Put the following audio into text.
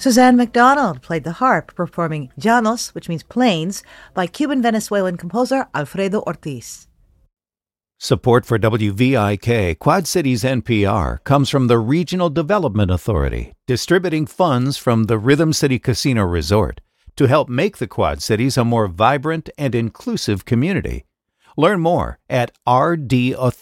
Suzanne McDonald played the harp, performing Llanos, which means plains, by Cuban-Venezuelan composer Alfredo Ortiz. Support for WVIK Quad Cities NPR comes from the Regional Development Authority, distributing funds from the Rhythm City Casino Resort to help make the Quad Cities a more vibrant and inclusive community. Learn more at rdauthority.org.